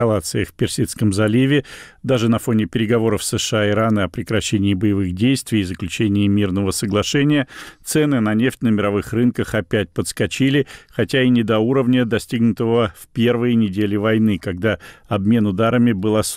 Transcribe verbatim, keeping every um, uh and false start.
эскалация в Персидском заливе. Даже на фоне переговоров США и Ирана о прекращении боевых действий и заключении мирного соглашения цены на нефть на мировых рынках опять подскочили, хотя и не до уровня, достигнутого в первые недели войны, когда обмен ударами был особенно